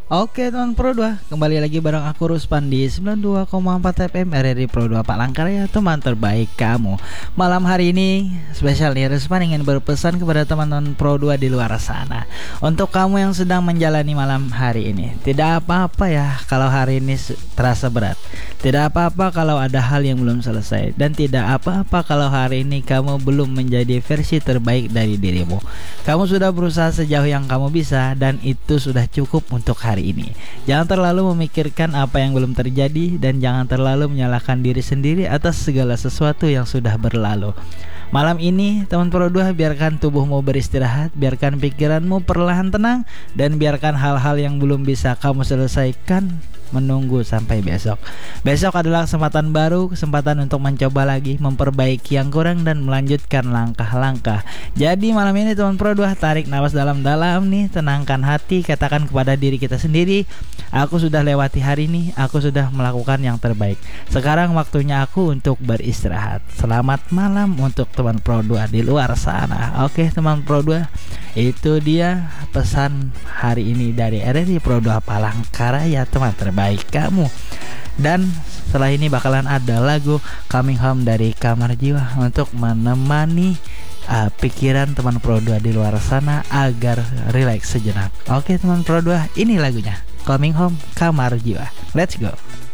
Oke teman Pro 2, kembali lagi bareng aku Ruspan di 92,4 FM RRI Pro 2 Palangkaraya, teman terbaik kamu. Malam hari ini spesial nih, Ruspan ingin berpesan kepada teman-teman Pro 2 di luar sana. Untuk kamu yang sedang menjalani malam hari ini, tidak apa-apa ya kalau hari ini terasa berat. Tidak apa-apa kalau ada hal yang belum selesai. Dan tidak apa-apa kalau hari ini kamu belum menjadi versi terbaik dari dirimu. Kamu sudah berusaha sejauh yang kamu bisa, dan itu sudah cukup untuk hari ini. Jangan terlalu memikirkan apa yang belum terjadi, dan jangan terlalu menyalahkan diri sendiri atas segala sesuatu yang sudah berlalu. Malam ini teman Pro 2, biarkan tubuhmu beristirahat, biarkan pikiranmu perlahan tenang, dan biarkan hal-hal yang belum bisa kamu selesaikan menunggu sampai besok. Besok adalah kesempatan baru, kesempatan untuk mencoba lagi, memperbaiki yang kurang, dan melanjutkan langkah-langkah. Jadi malam ini teman Pro 2, tarik nafas dalam-dalam nih, tenangkan hati, katakan kepada diri kita sendiri, aku sudah lewati hari ini, aku sudah melakukan yang terbaik. Sekarang waktunya aku untuk beristirahat. Selamat malam untuk teman Pro 2 di luar sana. Oke teman Pro 2, itu dia pesan hari ini dari RRI Pro 2 Palangkaraya, teman terbaik kamu. Dan setelah ini bakalan ada lagu Coming Home dari Kamar Jiwa untuk menemani pikiran teman Pro 2 di luar sana agar rileks sejenak. Oke teman Pro 2, ini lagunya Coming Home Kamar Jiwa. Let's go.